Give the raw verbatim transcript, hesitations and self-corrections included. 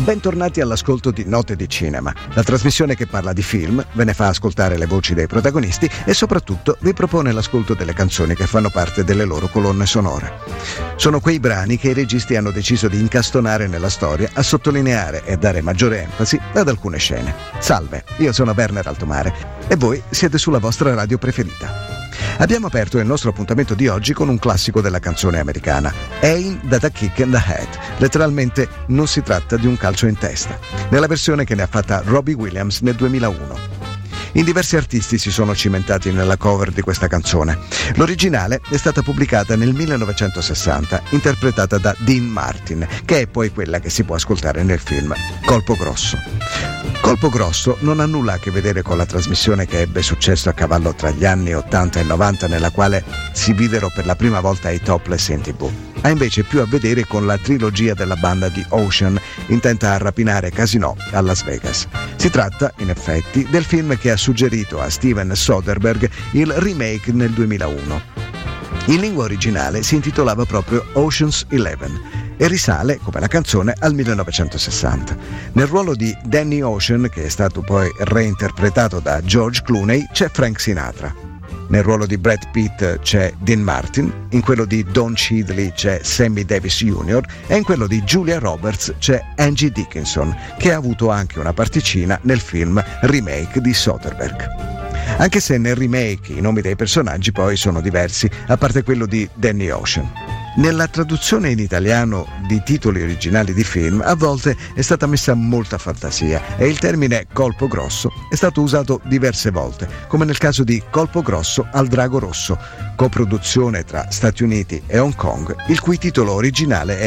Bentornati all'ascolto di Note di Cinema, la trasmissione che parla di film, ve ne fa ascoltare le voci dei protagonisti e soprattutto vi propone l'ascolto delle canzoni che fanno parte delle loro colonne sonore. Sono quei brani che i registi hanno deciso di incastonare nella storia a sottolineare e dare maggiore enfasi ad alcune scene. Salve, io sono Werner Altomare e voi siete sulla vostra radio preferita. Abbiamo aperto il nostro appuntamento di oggi con un classico della canzone americana, Ain't That a Kick in the Head. Letteralmente non si tratta di un calcio in testa, nella versione che ne ha fatta Robbie Williams nel duemilauno. In diversi artisti si sono cimentati nella cover di questa canzone. L'originale è stata pubblicata nel millenovecentosessanta, interpretata da Dean Martin, che è poi quella che si può ascoltare nel film Colpo Grosso. Colpo Grosso non ha nulla a che vedere con la trasmissione che ebbe successo a cavallo tra gli anni ottanta e novanta, nella quale si videro per la prima volta i topless in tv. Ha invece più a vedere con la trilogia della banda di Ocean, intenta a rapinare Casino a Las Vegas. Si tratta, in effetti, del film che ha suggerito a Steven Soderbergh il remake nel duemilauno. In lingua originale si intitolava proprio Ocean's Eleven e risale, come la canzone, al millenovecentosessanta. Nel ruolo di Danny Ocean, che è stato poi reinterpretato da George Clooney, c'è Frank Sinatra. Nel ruolo di Brad Pitt c'è Dean Martin, in quello di Don Cheadle c'è Sammy Davis junior e in quello di Julia Roberts c'è Angie Dickinson, che ha avuto anche una particina nel film remake di Soderbergh. Anche se nel remake i nomi dei personaggi poi sono diversi, a parte quello di Danny Ocean. Nella traduzione in italiano di titoli originali di film a volte è stata messa molta fantasia e il termine colpo grosso è stato usato diverse volte, come nel caso di Colpo grosso al drago rosso, coproduzione tra Stati Uniti e Hong Kong, il cui titolo originale è